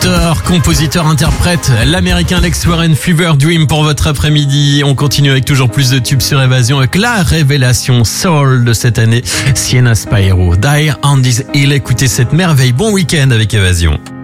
Auteur, compositeur, interprète, l'américain Lex Warren, Fever Dream pour votre après-midi. On continue avec toujours plus de tubes sur Évasion avec la révélation soul de cette année, Sienna Spyro. Die on this hill, écoutez cette merveille. Bon week-end avec Évasion.